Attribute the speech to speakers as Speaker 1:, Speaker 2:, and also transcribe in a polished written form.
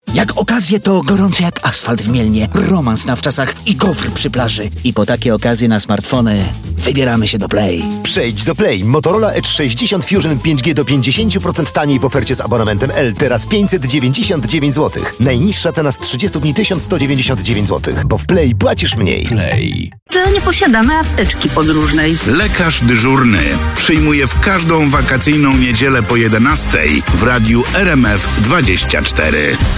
Speaker 1: Jak okazje to gorące jak asfalt w Mielnie, romans na wczasach i gofr przy plaży. I po takie okazje na smartfony wybieramy się do Play.
Speaker 2: Przejdź do Play. Motorola Edge 60 Fusion 5G do 50% taniej w ofercie z abonamentem L. Teraz 599 zł. Najniższa cena z 30 dni 1199 zł. Bo w Play płacisz mniej.
Speaker 3: Play.
Speaker 4: Że nie posiadamy apteczki podróżnej.
Speaker 3: Lekarz dyżurny przyjmuje w każdą wakacyjną niedzielę po 11 w radiu RMF 24.